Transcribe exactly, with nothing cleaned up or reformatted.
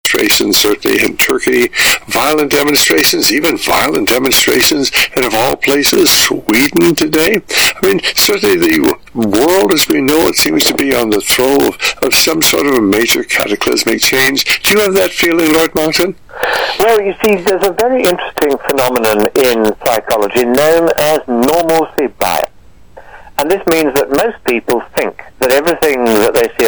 demonstrations, certainly in Turkey, violent demonstrations, even violent demonstrations in, of all places, Sweden today. I mean, certainly the world as we know it seems to be on the throw of, of some sort of a major cataclysmic change. Do you have that feeling, Lord Martin? Well, you see, there's a very interesting phenomenon in psychology known as normalcy bias. And this means that most people think that everything that they